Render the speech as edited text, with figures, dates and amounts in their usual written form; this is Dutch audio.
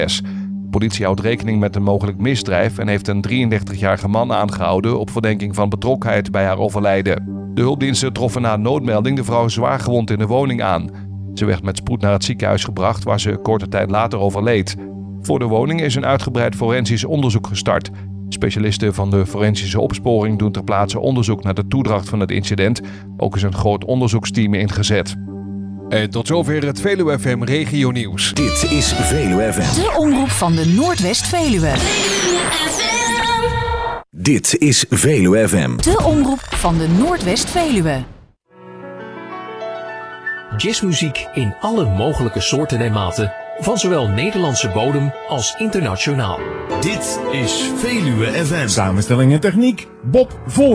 De politie houdt rekening met een mogelijk misdrijf en heeft een 33-jarige man aangehouden op verdenking van betrokkenheid bij haar overlijden. De hulpdiensten troffen na een noodmelding de vrouw zwaargewond in de woning aan. Ze werd met spoed naar het ziekenhuis gebracht waar ze korte tijd later overleed. Voor de woning is een uitgebreid forensisch onderzoek gestart. Specialisten van de forensische opsporing doen ter plaatse onderzoek naar de toedracht van het incident. Ook is een groot onderzoeksteam ingezet. En tot zover het Veluwe FM Regio Nieuws. Dit is Veluwe FM. De omroep van de Noordwest-Veluwe. Dit is Veluwe FM. De omroep van de Noordwest-Veluwe. Jazzmuziek in alle mogelijke soorten en maten, van zowel Nederlandse bodem als internationaal. Dit is Veluwe FM. Samenstelling en techniek, Bob Vol.